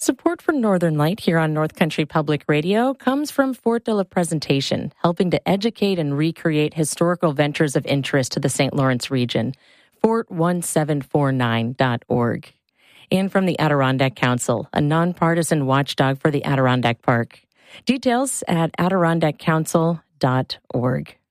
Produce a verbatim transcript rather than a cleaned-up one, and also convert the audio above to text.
Support for Northern Light here on North Country Public Radio comes from Fort de la Presentation, helping to educate and recreate historical ventures of interest to the Saint Lawrence region. fort one seven four nine dot org. And from the Adirondack Council, a nonpartisan watchdog for the Adirondack Park. Details at adirondack council dot org.